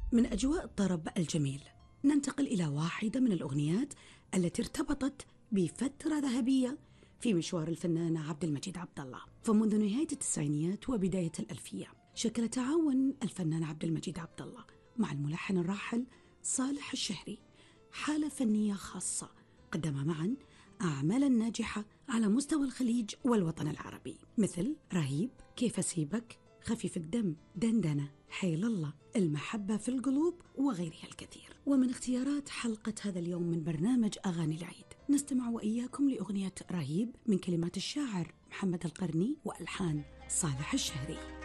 من أجواء الطرب الجميل ننتقل إلى واحدة من الأغنيات التي ارتبطت بفترة ذهبية في مشوار الفنان عبد المجيد عبد الله. فمنذ نهاية التسعينيات وبداية الألفية شكل تعاون الفنان عبد المجيد عبد الله مع الملحن الراحل صالح الشهري حالة فنية خاصة، قدما معا أعمالا ناجحة على مستوى الخليج والوطن العربي، مثل رهيب، كيف أسيبك، خفيف الدم، دندنة، حيل الله، المحبة في القلوب، وغيرها الكثير. ومن اختيارات حلقة هذا اليوم من برنامج أغاني العيد نستمع وإياكم لأغنية رهيب من كلمات الشاعر محمد القرني وألحان صالح الشهري.